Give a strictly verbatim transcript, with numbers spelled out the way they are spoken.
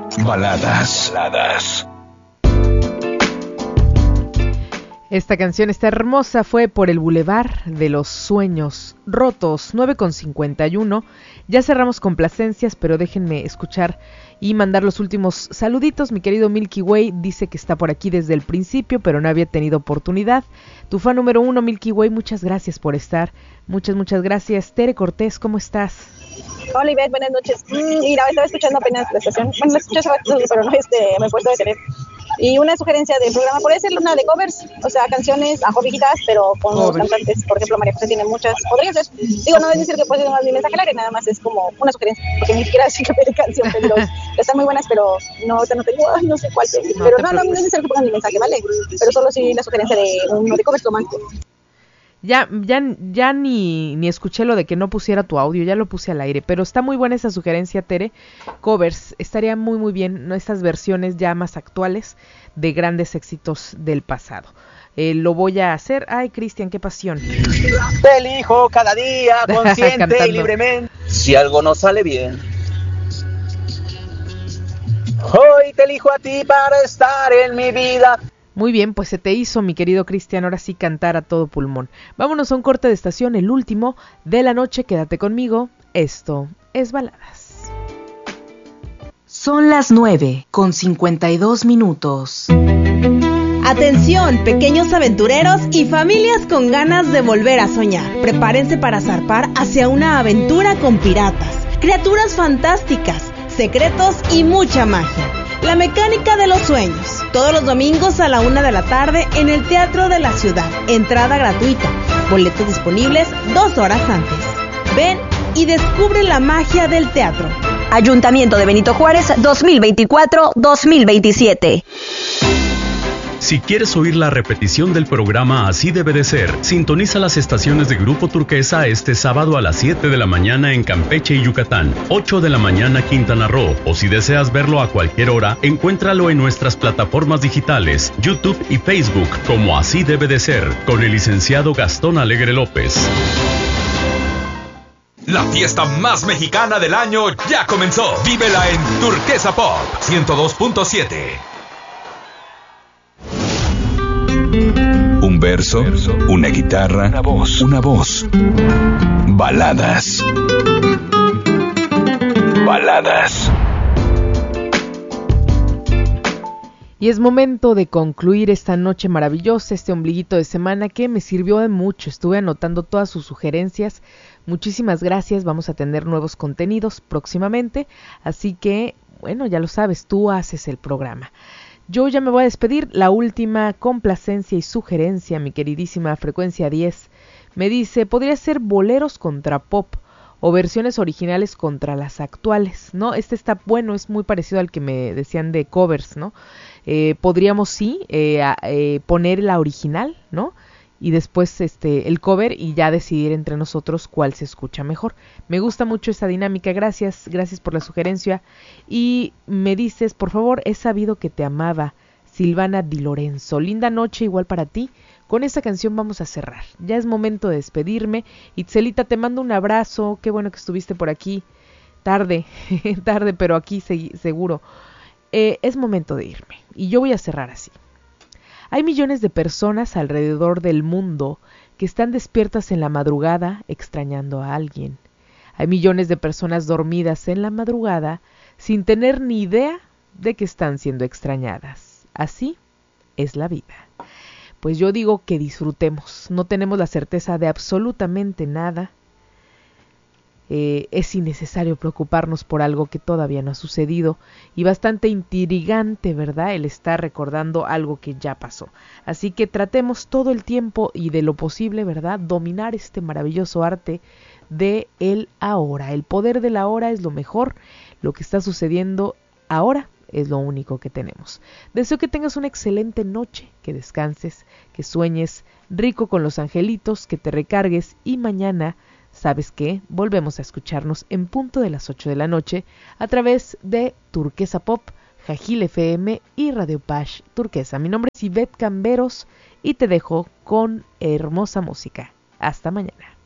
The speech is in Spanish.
Baladas. Baladas. Esta canción está hermosa, fue por el Boulevard de los Sueños Rotos, nueve con cincuenta y uno. Ya cerramos complacencias, pero déjenme escuchar y mandar los últimos saluditos. Mi querido Milky Way dice que está por aquí desde el principio, pero no había tenido oportunidad. Tu fan número uno, Milky Way, muchas gracias por estar. Muchas, muchas gracias. Tere Cortés, ¿cómo estás? Hola, Ivette, buenas noches. Mm, mira, estaba escuchando apenas la estación. Bueno, la escuché hace rato, pero no este, me he puesto de tener. Y una sugerencia del programa, puede ser una de covers, o sea, canciones a viejitas, pero con los cantantes. Por ejemplo, María José tiene muchas. Podría ser. Digo, no es decir que puede ser un mensaje al aire, nada más es como una sugerencia, porque ni siquiera sé qué pedir canción, pero están muy buenas, pero no, ahorita no tengo, no sé cuál pedir. Pero no, no, no es necesario que pongan mi mensaje, ¿vale? Pero solo sí la sugerencia de uno de covers románticos. Ya, ya, ya ni, ni escuché lo de que no pusiera tu audio, ya lo puse al aire, pero está muy buena esa sugerencia, Tere. Covers, estaría muy muy bien, ¿no? Estas versiones ya más actuales de grandes éxitos del pasado. Eh, lo voy a hacer. Ay, Cristian, qué pasión. Te elijo cada día, consciente y libremente. Si algo no sale bien, hoy te elijo a ti para estar en mi vida. Muy bien, pues se te hizo, mi querido Cristian, ahora sí cantar a todo pulmón. Vámonos a un corte de estación, el último de la noche, quédate conmigo, esto es Baladas. Son las nueve con cincuenta y dos minutos. Atención, pequeños aventureros y familias con ganas de volver a soñar. Prepárense para zarpar hacia una aventura con piratas, criaturas fantásticas, secretos y mucha magia. La mecánica de los sueños. Todos los domingos a la una de la tarde en el Teatro de la Ciudad. Entrada gratuita. Boletos disponibles dos horas antes. Ven y descubre la magia del teatro. Ayuntamiento de Benito Juárez dos mil veinticuatro a dos mil veintisiete. Si quieres oír la repetición del programa Así Debe de Ser, sintoniza las estaciones de Grupo Turquesa este sábado a las siete de la mañana en Campeche y Yucatán, ocho de la mañana Quintana Roo, o si deseas verlo a cualquier hora, encuéntralo en nuestras plataformas digitales, YouTube y Facebook como Así Debe de Ser, con el licenciado Gastón Alegre López. La fiesta más mexicana del año ya comenzó. Vívela en Turquesa Pop ciento dos punto siete. Un verso, una guitarra, una voz, una voz. Baladas. Baladas. Y es momento de concluir esta noche maravillosa, este ombliguito de semana que me sirvió de mucho. Estuve anotando todas sus sugerencias. Muchísimas gracias. Vamos a tener nuevos contenidos próximamente. Así que, bueno, ya lo sabes, tú haces el programa. Yo ya me voy a despedir. La última complacencia y sugerencia, mi queridísima Frecuencia diez, me dice, podría ser boleros contra pop o versiones originales contra las actuales, ¿no? Este está bueno, es muy parecido al que me decían de covers, ¿no? Eh, podríamos sí eh, a, eh, poner la original, ¿no? Y después este el cover y ya decidir entre nosotros cuál se escucha mejor. Me gusta mucho esa dinámica, gracias, gracias por la sugerencia. Y me dices, por favor, he sabido que te amaba, Silvana Di Lorenzo. Linda noche igual para ti. Con esta canción vamos a cerrar. Ya es momento de despedirme. Itzelita, te mando un abrazo, qué bueno que estuviste por aquí. Tarde, tarde, pero aquí se- seguro. Eh, es momento de irme. Y yo voy a cerrar así. Hay millones de personas alrededor del mundo que están despiertas en la madrugada extrañando a alguien. Hay millones de personas dormidas en la madrugada sin tener ni idea de que están siendo extrañadas. Así es la vida. Pues yo digo que disfrutemos. No tenemos la certeza de absolutamente nada. Eh, es innecesario preocuparnos por algo que todavía no ha sucedido y bastante intrigante, ¿verdad?, el estar recordando algo que ya pasó. Así que tratemos todo el tiempo y de lo posible, ¿verdad?, dominar este maravilloso arte de el ahora. El poder del ahora es lo mejor. Lo que está sucediendo ahora es lo único que tenemos. Deseo que tengas una excelente noche, que descanses, que sueñes rico con los angelitos, que te recargues y mañana, ¿sabes qué? Volvemos a escucharnos en punto de las ocho de la noche a través de Turquesa Pop, Jajil F M y Radio Pash Turquesa. Mi nombre es Ivette Camberos y te dejo con hermosa música. Hasta mañana.